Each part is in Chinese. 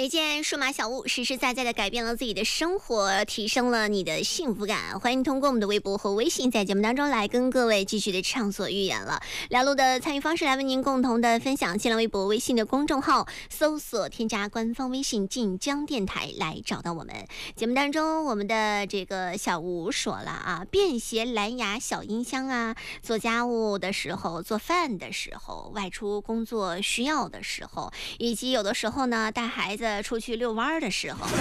哪件数码小物实实在在的改变了自己的生活，提升了你的幸福感？欢迎通过我们的微博和微信，在节目当中来跟各位继续的畅所欲言了。聊路的参与方式来为您共同的分享，新浪微博、微信的公众号搜索添加官方微信晋江电台来找到我们。节目当中，我们的这个小吴说了啊，便携蓝牙小音箱啊，做家务的时候、做饭的时候、外出工作需要的时候，以及有的时候呢带孩子出去遛弯的时候，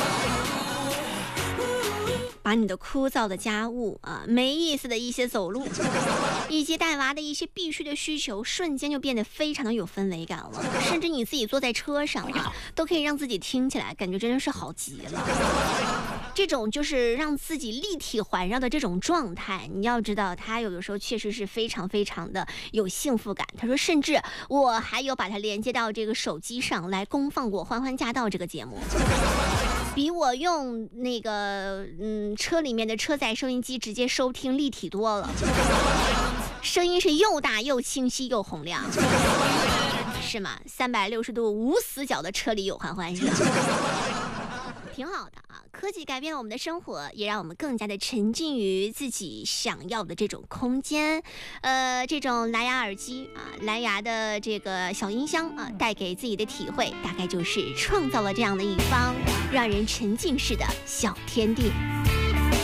把你的枯燥的家务啊、没意思的一些走路，以及带娃的一些必须的需求，瞬间就变得非常的有氛围感了。甚至你自己坐在车上啊，都可以让自己听起来感觉真的是好极了。这种就是让自己立体环绕的这种状态，你要知道它有的时候确实是非常非常的有幸福感。他说甚至我还有把它连接到这个手机上来公放过《欢欢驾到》这个节目，比我用那个车里面的车载收音机直接收听立体多了，声音是又大又清晰又洪亮，是吗？360度无死角的车里有欢欢，是吧？挺好的啊，科技改变了我们的生活，也让我们更加的沉浸于自己想要的这种空间。这种蓝牙耳机啊，蓝牙的这个小音箱啊，带给自己的体会，大概就是创造了这样的一方让人沉浸式的小天地。